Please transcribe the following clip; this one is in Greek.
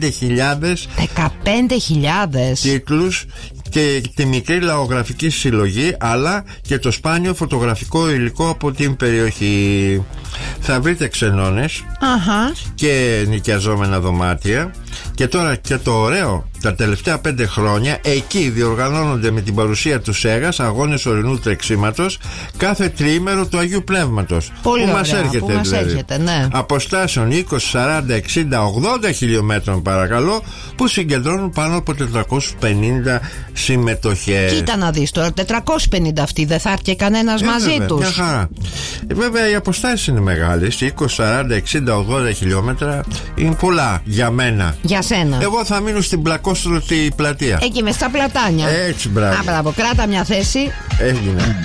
τίτλους και τη μικρή λαογραφική συλλογή, αλλά και το σπάνιο φωτογραφικό υλικό από την περιοχή. Θα βρείτε ξενώνες και νοικιαζόμενα δωμάτια. Και τώρα και το ωραίο, τα τελευταία 5 χρόνια εκεί διοργανώνονται με την παρουσία του ΣΕΓΑΣ αγώνες ορεινού τρεξίματος κάθε τριήμερο του Αγίου Πνεύματος. Πολύ που ωραία, μας έρχεται, που μας δηλαδή. έρχεται, ναι. Αποστάσεων 20, 40, 60, 80 χιλιόμετρων παρακαλώ, που συγκεντρώνουν πάνω από 450 συμμετοχές. Κοίτα να δεις τώρα, 450 αυτοί δεν θα έρθει κανένας μαζί βέβαια, τους. μια χαρά. Βέβαια οι αποστάσεις είναι μεγάλες, 20, 40, 60, 80 χιλιόμετρα είναι πολλά για μένα. Για σένα. Εγώ θα μείνω στην Πλακόστρωτη πλατεία. Εκεί μες στα πλατάνια. Έτσι, μπράβο. Α, μπράβο, κράτα μια θέση. Έγινε.